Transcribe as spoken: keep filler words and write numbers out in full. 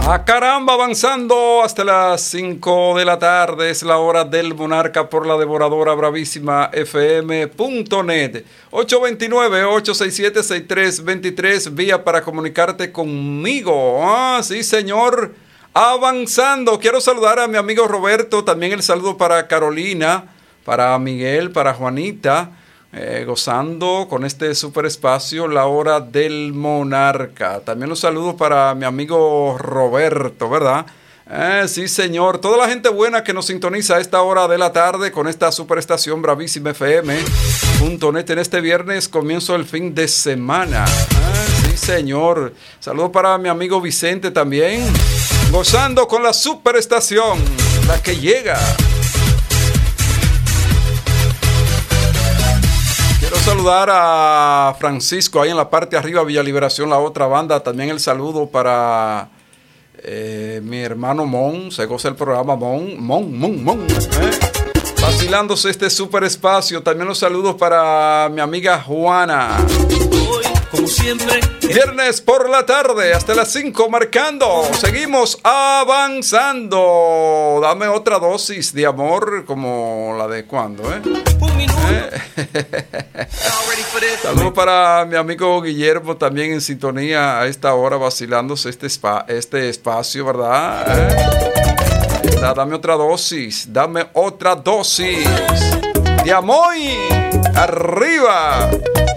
Ah, caramba, avanzando hasta las cinco de la tarde, es la hora del Monarca por la devoradora bravísima F M punto net. ocho dos nueve, ocho seis siete, seis tres dos tres, vía para comunicarte conmigo. Ah, sí, señor. Avanzando, quiero saludar a mi amigo Roberto, también el saludo para Carolina, para Miguel, para Juanita. Eh, gozando con este super espacio, la hora del Monarca. También un saludo para mi amigo Roberto, ¿verdad? Eh, sí, señor. Toda la gente buena que nos sintoniza a esta hora de la tarde con esta superestación bravísima F M punto net en este viernes, comienzo el fin de semana. Eh, sí, señor. Saludo para mi amigo Vicente también. Gozando con la superestación, la que llega. Quiero saludar a Francisco ahí en la parte de arriba, Villa Liberación, la otra banda. También el saludo para eh, mi hermano Mon. Se goza el programa Mon, Mon, Mon, Mon. ¿eh? Vacilándose este super espacio. También los saludos para mi amiga Juana. Hoy, como siempre, viernes por la tarde, hasta las cinco marcando. Seguimos avanzando. Dame otra dosis de amor, como la de cuando, ¿eh? Un minuto. ¿Eh? Saludos para mi amigo Guillermo, también en sintonía a esta hora, vacilándose este, spa, este espacio, ¿verdad? ¿Eh? Está, dame otra dosis, dame otra dosis de amor. Arriba.